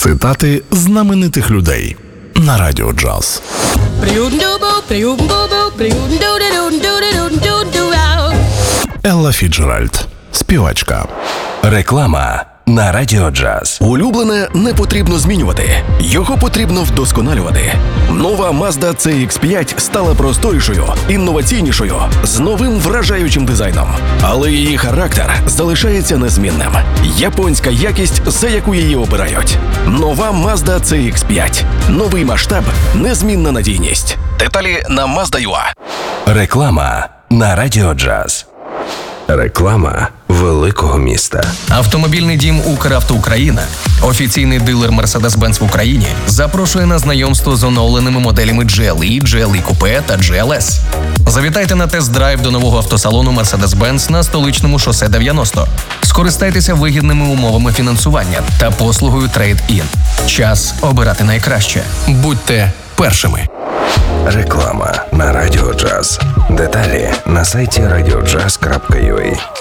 Цитати знаменитих людей на Радіо Джаз. Елла Фіцджеральд, співачка. Реклама на Радіо Джаз. Улюблене не потрібно змінювати. Його потрібно вдосконалювати. Нова Mazda CX-5 стала просторішою, інноваційнішою, з новим вражаючим дизайном. Але її характер залишається незмінним. Японська якість, за яку її обирають. Нова Mazda CX-5. Новий масштаб, незмінна надійність. Деталі на Mazda.ua. Реклама на Радіо Джаз. Реклама великого міста. Автомобільний дім «Укравто Україна», офіційний дилер Mercedes-Benz в Україні, запрошує на знайомство з оновленими моделями GLE, GLE Coupe та GLS. Завітайте на тест-драйв до нового автосалону Mercedes-Benz на столичному шосе 90. Скористайтеся вигідними умовами фінансування та послугою Trade-in. Час обирати найкраще. Будьте першими. Реклама на Радіо Джаз. Деталі на сайті radiojazz.ua.